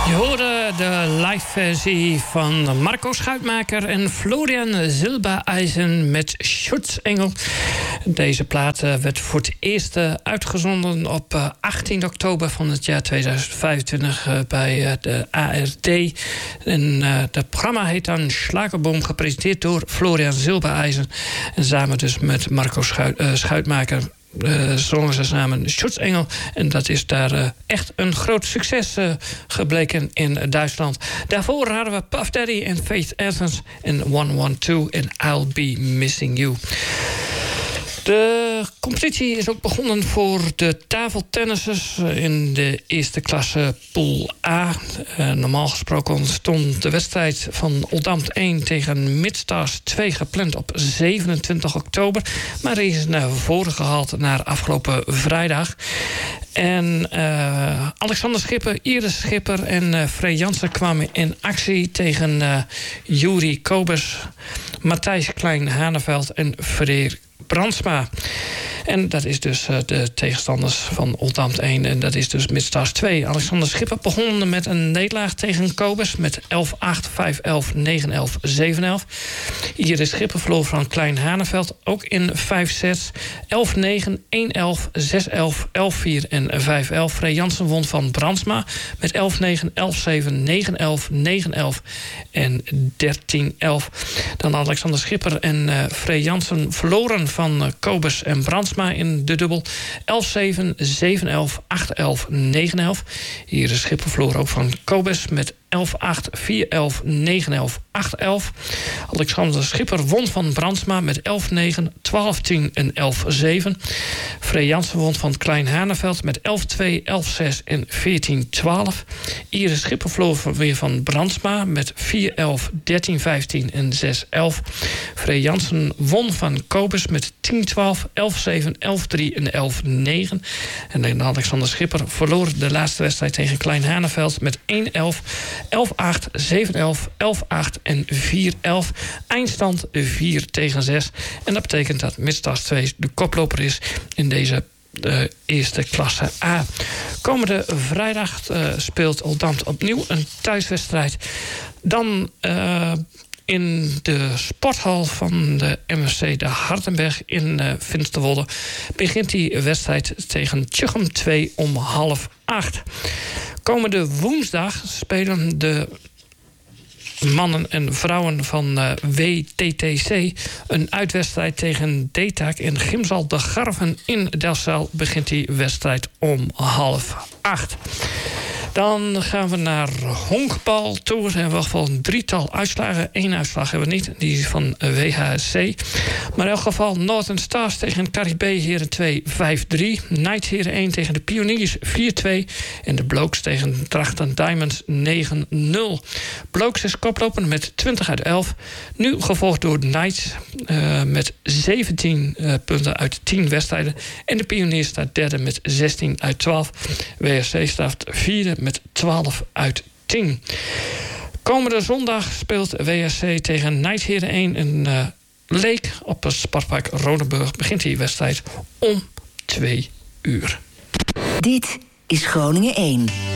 Je hoorde de live versie van Marco Schuitmaker en Florian Silbereisen met Schutzengel. Deze plaat werd voor het eerst uitgezonden op 18 oktober van het jaar 2025 bij de ARD. En het programma heet dan Schlagerboom, gepresenteerd door Florian Silbereisen. En samen dus met Marco Schuitmaker zongen ze samen Schutzengel. En dat is daar echt een groot succes gebleken in Duitsland. Daarvoor hadden we Puff Daddy en Faith Evans en 112 en I'll Be Missing You. De competitie is ook begonnen voor de tafeltennissers in de eerste klasse Pool A. Normaal gesproken stond de wedstrijd van Oldambt 1 tegen Midstars 2 gepland op 27 oktober. Maar die is naar voren gehaald naar afgelopen vrijdag. En Alexander Schipper, Iris Schipper en Frey Jansen kwamen in actie tegen Juri Kobus, Matthijs Klein-Haneveld en Frederik Brandsma. En dat is dus de tegenstanders van Oldambt 1. En dat is dus Midstars 2. Alexander Schipper begon met een nederlaag tegen Kobus met 11-8, 5-11, 9-11, 7-11. Iris Schipper verloor van Klein Haneveld ook in 5 sets. 11-9, 1-11, 6-11, 11-4 en 5-11. Frey Jansen won van Brandsma met 11-9, 11-7, 9-11, 9-11 en 13-11. Dan Alexander Schipper en Frey Jansen verloren van Kobus en Brandsma in de dubbel. 11-7, 7-11, 8-11, 9-11. Iris Schipper verloor ook van Kobus met 11-8, 4-11, 9-11, 8-11. Alexander Schipper won van Brandsma met 11-9, 12-10 en 11-7. Frey Jansen won van Klein Haneveld met 11-2, 11-6 en 14-12. Iris Schipper verloor weer van Brandsma met 4-11, 13-15 en 6-11. Frey Jansen won van Kobus met 10-12, 11-7, 11-3 en 11-9. En Alexander Schipper verloor de laatste wedstrijd tegen Klein Haneveld met 1-11, 11-8, 7-11, 11-8 en 4-11. Eindstand 4-6. En dat betekent dat Midstars 2 de koploper is in deze eerste klasse A. Komende vrijdag speelt Oldambt opnieuw een thuiswedstrijd. Dan in de sporthal van de MFC de Hartenberg in Finsterwolde begint die wedstrijd tegen Tjuchem 2 om 7:30. Komende woensdag spelen de mannen en vrouwen van WTTC een uitwedstrijd tegen DTAC in Gymzaal de Garven in Delfzijl. Begint die wedstrijd om 7:30. Dan gaan we naar honkbal toe. Er hebben we geval een drietal uitslagen. 1 uitslag hebben we niet, die is van WHSC. Maar in elk geval Northern Stars tegen Caribé Heren 2 5-3. Knights Heren 1 tegen de Pioniers 4-2. En de Blokes tegen Drachten Diamonds 9-0. Blokes is koploper met 20 uit 11. Nu gevolgd door Knights met 17 punten uit 10 wedstrijden. En de Pioniers staat derde met 16 uit 12. WHSC staat vierde met 12 uit 10. Komende zondag speelt WSC tegen Knights Heren 1 in Leek op het sportpark Rodenburg. Begint die wedstrijd om 2 uur. Dit is Groningen 1.